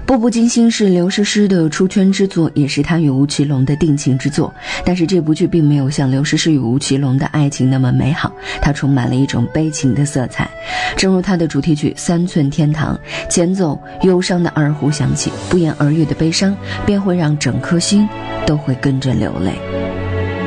步步惊心是刘诗诗的出圈之作，也是她与吴奇隆的定情之作。但是这部剧并没有像刘诗诗与吴奇隆的爱情那么美好，它充满了一种悲情的色彩。正如它的主题曲《三寸天堂》，前奏忧伤的二胡响起，不言而喻的悲伤便会让整颗心都会跟着流泪。